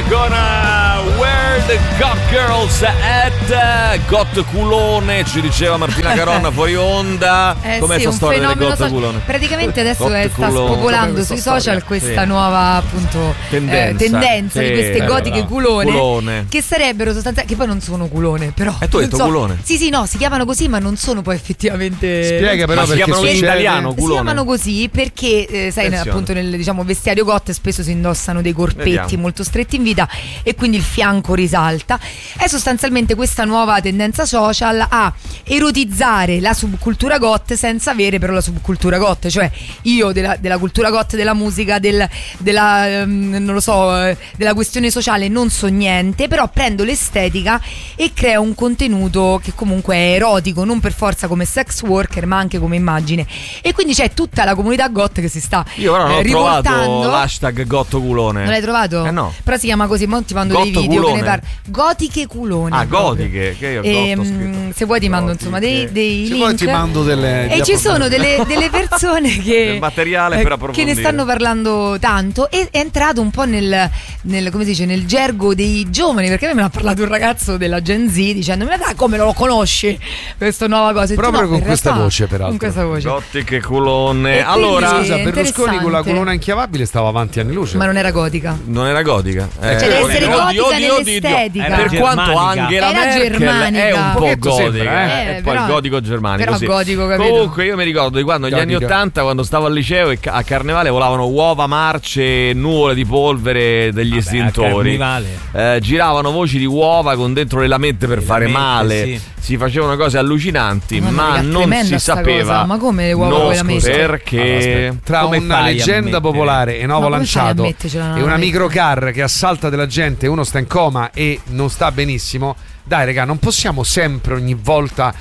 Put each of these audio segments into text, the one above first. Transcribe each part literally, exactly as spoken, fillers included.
con uh, Where the Got Girls at Got Culone, ci diceva Martina Caronna fuori onda. Eh, Com'è sì, questa storia delle Got so- Culone? Praticamente adesso Got è, sta Culone. spopolando sui social storia? questa Sì. nuova appunto Tendenza, eh, tendenza sì, di queste eh, gotiche bravo. culone, Culone. che sarebbero sostanzialmente, che poi non sono culone, però. E tu hai non detto so- culone? Sì, sì, no, si chiamano così, ma non sono poi effettivamente. Spiega però Ma si perché chiamano in succede- italiano Si culone? chiamano così perché eh, sai, Attenzione. appunto nel diciamo vestiario goth spesso si indossano dei corpetti Vediamo. molto stretti in vita e quindi il fianco risalta. È sostanzialmente questa nuova tendenza social a erotizzare la subcultura goth senza avere però la subcultura goth, cioè io della, della cultura goth, della musica, del, della ehm, non lo so, eh, della questione sociale non so niente, però prendo l'estetica e creo un contenuto che comunque è erotico, non per forza come sex worker ma anche come immagine, e quindi c'è tutta la comunità goth che si sta Io però non eh, ho trovato rivoltando. l'hashtag Gotto Culone. Non l'hai trovato? Eh no. Però si chiama così, mo ti mando Gotto dei video culone. che ne parlo. Gotiche culone. Ah, proprio. gotiche, che io E, gotto ho mm, scritto. se vuoi ti mando insomma dei, dei Se link. vuoi ti mando delle- E di ci sono delle, delle persone che Del materiale eh, per che approfondire. ne stanno parlando tanto, e è entrato un po' nel, nel come si dice, nel gergo dei giovani, perché a me me ne ha parlato un ragazzo della Gen Z dicendomi: ma dai, come lo conosci questa nuova cosa? E tu, Proprio no, con in questa realtà, voce, peraltro. con questa voce. Gottiche culone. E Allora, quindi- Scusa, Berlusconi con la interessante. colonna inchiavabile stava avanti anni luce. Ma non era gotica. non era gotica. Cioè, Eh, deve oddio, essere oddio, gotica oddio, oddio. nell'estetica. Era Per quanto germanica. Angela Era Merkel germanica. è un po' Pochetto gotica, sembra, eh, eh. e poi Però- gotico germanico. però sì. gotico, capito? Comunque io mi ricordo di quando negli anni Gotica. ottanta, quando stavo al liceo e ca- a Carnevale volavano uova marce, nuvole di polvere degli Vabbè, a estintori. Carnevale. Eh, giravano voci di uova con dentro le lamette per Le fare lamette, male. sì. Si facevano cose allucinanti, Mamma ma mia, non tremenda si sta sapeva. cosa. Ma come le uova No, con le lamette? perché Allora, aspetta. Tra Come una fai a leggenda mettere? popolare e nuovo Ma come fai a lanciato mettercela nella e una lametta? microcar che assalta della gente, uno sta in coma e non sta benissimo. Dai, raga, non possiamo sempre ogni volta.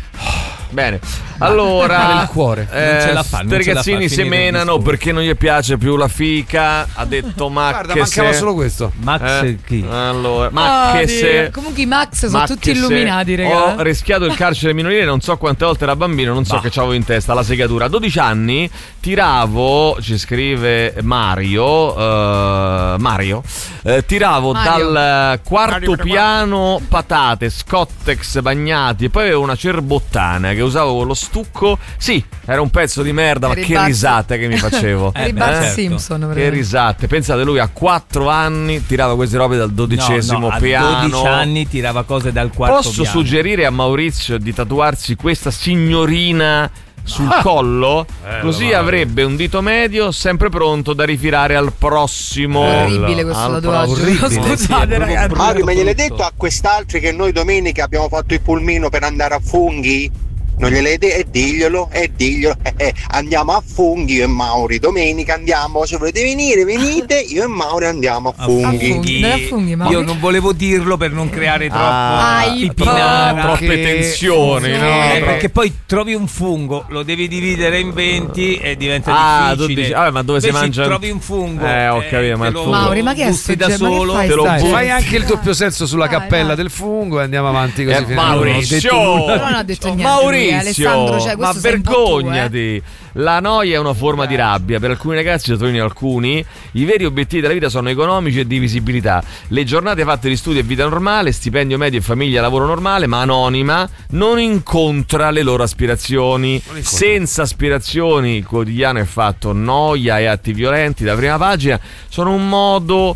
Bene, Male allora il cuore. eh, Non ce la fa, non sti ce la fa ragazzini a si finire il menano discorso. perché non gli piace più la fica. Ha detto ma Guarda, che mancava se... solo questo. Max Eh, chi? Allora, ma Ah, che Dio. se Comunque i Max sono ma tutti che se illuminati, raga. Ho rischiato il carcere minorile non so quante volte era bambino, non so Bah. che c'avevo in testa, la segatura. A dodici anni tiravo, ci scrive Mario, eh, Mario, eh, tiravo Mario. dal quarto Mario, piano patate, Scottex bagnati e poi avevo una cerbottana che usavo con lo stucco. Sì, era un pezzo di merda, ma Eri che Bart- risate che mi facevo. Eh, Eri beh, Bart certo. Simpson, Che veramente. risate. Pensate, lui a quattro anni tirava queste robe dal dodicesimo No, no, piano. a dodici anni tirava cose dal quarto Posso piano. suggerire a Maurizio di tatuarsi questa signorina sul collo, così vale. avrebbe un dito medio sempre pronto da rifilare al prossimo. Orribile questo Al tatuaggio. orribile, Scusate, sì, è proprio ragazzi. brutto. Mario, ma gliel'hai brutto. detto a quest'altri che noi domenica abbiamo fatto il pulmino per andare a Funghi? Non gliel'hai detto? E diglielo, e diglielo. Eh, eh, andiamo a Funghi io e Mauri. Domenica andiamo. Se volete venire, venite. Io e Mauri andiamo a A Funghi. Funghi. Dai, a Funghi, Mauri. Io non volevo dirlo per non creare troppo Ah, Ai pipinara. troppe Che- tensioni, Sì. no? Eh, Troppo. perché poi trovi un fungo, lo devi dividere in venti e diventa Ah, tu difficile. dici, vabbè, ma dove si Invece mangia- trovi un fungo. Eh, ho capito, ma te il lo fungo- Mauri, ma che è butti sto da ge- ma che solo. fai? te lo Dai, butti. fai anche il doppio senso sulla Dai, cappella dai. del fungo e andiamo avanti così. Eh, fino a- non ho detto Maurizio, nulla. Però non ha detto niente lui, Maurizio, Alessandro, cioè, ma questo sei un po' tu, vergognati. La noia è una forma di rabbia. Per alcuni ragazzi, sottolineo alcuni, i veri obiettivi della vita sono economici e di visibilità. Le giornate fatte di studio e vita normale, stipendio medio e famiglia, lavoro normale, ma anonima, non incontra le loro aspirazioni. Senza aspirazioni, il quotidiano è fatto noia e atti violenti. Da prima pagina sono un modo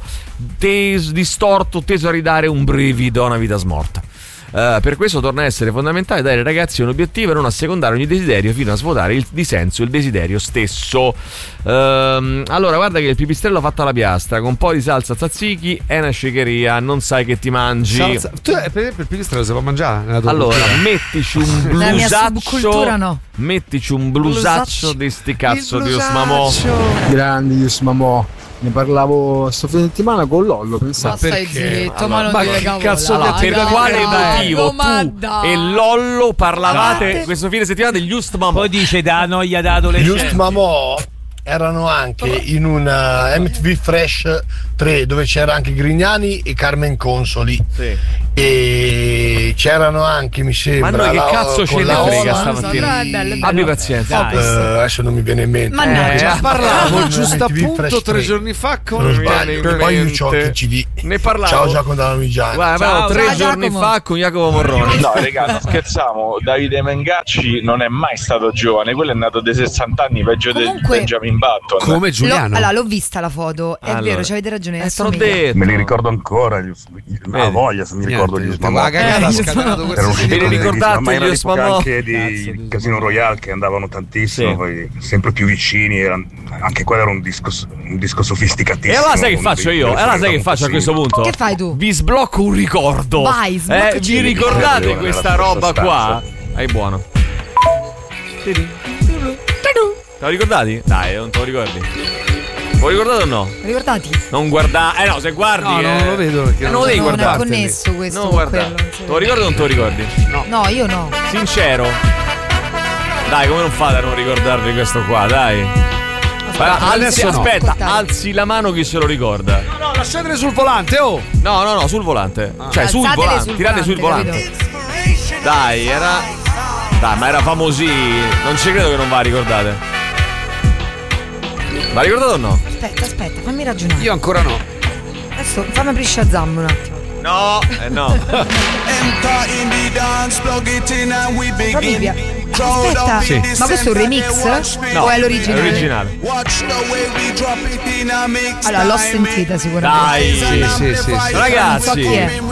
tes- distorto, teso a ridare un brivido a una vita smorta. Uh, per questo torna a essere fondamentale dare ai ragazzi un obiettivo e non assecondare ogni desiderio fino a svuotare il dissenso, il desiderio stesso. Uh, allora, guarda che il pipistrello fatto alla piastra con un po' di salsa tzatziki è una scecheria, non sai che ti mangi. Salsa- tu, eh, per esempio, il pipistrello si può mangiare nella tua Allora, cultura? mettici un Nella mia blusaccio. subcultura no. Mettici un blusaccio di sti cazzo di Usmamo. Grandi Yus Mamò. Ne parlavo sto fine settimana con Lollo, Ma pensate. stai perché? zitto, ma non Ma dire che cavolate. cazzo Allora, per Dai, quale dai, motivo ma tu dai. e Lollo parlavate Dai. questo fine settimana degli Usmamo? Poi dice da noia da Just adolescente. Mamò erano anche in un uh, M T V Fresh tre dove c'era anche Grignani e Carmen Consoli Sì. E c'erano anche, mi sembra. Ma noi che la- cazzo ce con ne la frega Ola. stamattina? Bello, bello. Abbi pazienza. Eh, adesso non mi viene in mente. Mannaggia. Eh, già parlavo Eh, giusto M T V appunto Fresh tre tre. giorni fa con Non mi viene sbaglio. in Poi io mente. c'ho che C D. Ne parlavo. Ciao Giacomo dalla Luigiana. Guarda, Ciao, parlavo tre ciao, giorni Giacomo. fa con Jacopo Morrone. No, raga, non scherziamo. Davide Mengacci non è mai stato giovane, quello è nato dei sessanta anni, peggio di Comunque- Benjamin Button. come L'ho, Giuliano. allora, l'ho vista la foto, è Allora. vero, ci avete ragione. Eh, adesso te l'ho mi- detto. Me li ricordo ancora, gli, ma Vedi? voglia se mi ricordo gli Niente, la Usmamò. cagata ha Eh, scatenato Erano questa usciti Ve li con ricordate ma era gli l'epoca Usmamò? anche di Cazzo di Casino Royale che andavano tantissimo, Sì. poi sempre più vicini, erano- anche quello era un disco, un disco sofisticatissimo. E allora sai che con faccio dei- io? E delle allora sai che sonorità faccio a questo possibili. punto? Che fai tu? Vi sblocco un ricordo. Vai, sbloccaci eh, Vi il ricordate ricordo. questa Nella roba stessa qua? stanza. È buono. Te lo ricordati? Dai, non te lo ricordi? Lo ricordate o no? Ricordati? Non guardare. Eh no, se guardi. No, eh, non lo vedo perché eh, non- non lo devi non è guardare. connesso questo Non con guardare. quello, non si Te vede. lo ricordi o non te lo ricordi? No, io no. Sincero. Dai, come non fate a non ricordarvi questo qua, dai. Aspetta, alzi, adesso no. aspetta, Ascoltate. alzi la mano chi se lo ricorda. No, no, lasciatele sul volante, oh! No, no, no, sul volante. Cioè, sul Alzatele volante, sul tirate sul volante, volante. Dai, era. Dai, ma era famosi. Non ci credo che non va, ricordate. Ma ricordate o no? Aspetta, aspetta, fammi ragionare. Io ancora no. Adesso fammi aprire Shazam un attimo. No, eh no. Proprio via. Aspetta, Sì. ma questo è un remix? No, o è È l'originale? originale. Allora, l'ho sentita sicuramente. Dai, Sì, sì, sì, sì. Non so Ragazzi, chi è.